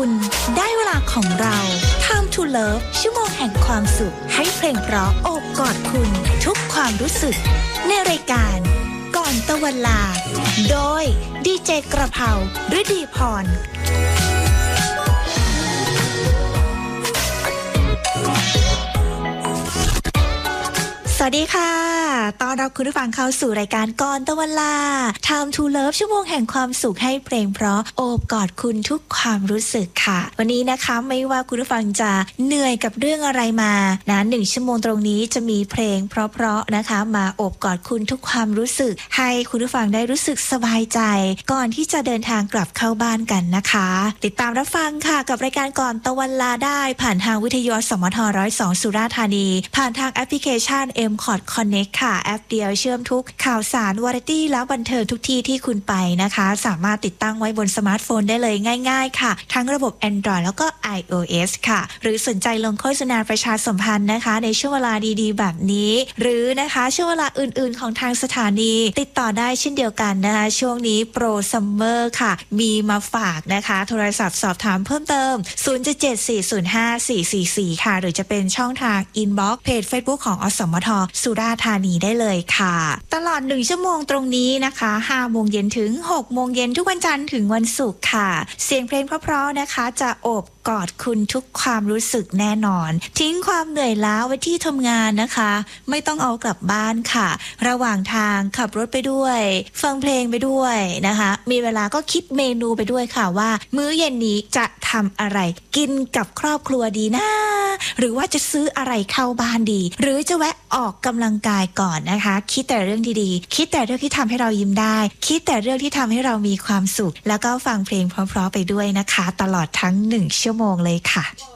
คุณได้เวลาของเรา Time to Love ชั่วโมงแห่งความสุขให้เพลงเพราะโอบกอดคุณทุกความรู้สึกในรายการก่อนตะวันลาโดยดีเจกระเพราฤดีพรสวัสดีค่ะต้อนรับคุณผู้ฟังเข้าสู่รายการก่อนตะวันลา Time to Love ชั่วโมงแห่งความสุขให้เพลงเพราะโอบกอดคุณทุกความรู้สึกค่ะวันนี้นะคะไม่ว่าคุณผู้ฟังจะเหนื่อยกับเรื่องอะไรมานะ1ชั่วโมงตรงนี้จะมีเพลงเพราะๆนะคะมาโอบกอดคุณทุกความรู้สึกให้คุณผู้ฟังได้รู้สึกสบายใจก่อนที่จะเดินทางกลับเข้าบ้านกันนะคะติดตามรับฟังค่ะกับรายการก่อนตะวันลาได้ผ่านทางวิทยุสมท102สุราษฎร์ธานีผ่านทางแอปพลิเคชันMcord Connect ค่ะแอปเดียวเชื่อมทุกข่าวสารวาไรตี้และบันเทิงทุกที่ที่คุณไปนะคะสามารถติดตั้งไว้บนสมาร์ทโฟนได้เลยง่ายๆค่ะทั้งระบบ Android แล้วก็ iOS ค่ะหรือสนใจลงโฆษณาประชาสัมพันธ์นะคะในช่วงเวลาดีๆแบบนี้หรือนะคะช่วงเวลาอื่นๆของทางสถานีติดต่อได้เช่นเดียวกันนะคะช่วงนี้โปรซัมเมอร์ค่ะมีมาฝากนะคะโทรศัพท์สอบถามเพิ่มเติม 074054444 ค่ะหรือจะเป็นช่องทาง Inbox เพจ Facebook ของอสมทสุราษฎร์ธานีได้เลยค่ะตลอด1ชั่วโมงตรงนี้นะคะ5โมงเย็นถึง6โมงเย็นทุกวันจันทร์ถึงวันศุกร์ค่ะเสียงเพลงเพราะๆนะคะจะโอบกอดคุณทุกความรู้สึกแน่นอนทิ้งความเหนื่อยล้าไว้ที่ทำงานนะคะไม่ต้องเอากลับบ้านค่ะระหว่างทางขับรถไปด้วยฟังเพลงไปด้วยนะคะมีเวลาก็คิดเมนูไปด้วยค่ะว่ามื้อเย็นนี้จะทำอะไรกินกับครอบครัวดีนะหรือว่าจะซื้ออะไรเข้าบ้านดีหรือจะแวะออกกำลังกายก่อนนะคะคิดแต่เรื่องดีๆคิดแต่เรื่องที่ทำให้เรายิ้มได้คิดแต่เรื่องที่ทำให้เรามีความสุขแล้วก็ฟังเพลงเพราะๆไปด้วยนะคะตลอดทั้ง1ชั่วโมงเลยค่ะ